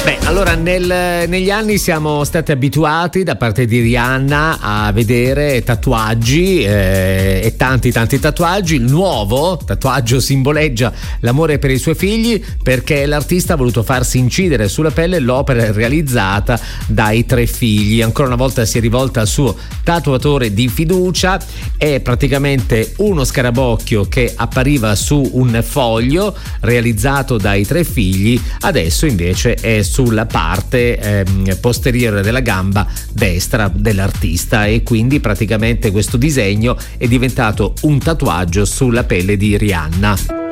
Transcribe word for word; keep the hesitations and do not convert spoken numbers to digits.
Beh, allora nel, negli anni siamo stati abituati da parte di Rihanna a vedere tatuaggi eh, e tanti tanti tatuaggi. Il nuovo tatuaggio simboleggia l'amore per i suoi figli, perché l'artista ha voluto farsi incidere sulla pelle l'opera realizzata dai tre figli. Ancora una volta si è rivolta al suo tatuatore di fiducia. È praticamente uno scarabocchio che appariva su un foglio realizzato dai tre figli, adesso invece è sulla parte ehm, posteriore della gamba destra dell'artista, e quindi praticamente questo disegno è diventato un tatuaggio sulla pelle di Rihanna.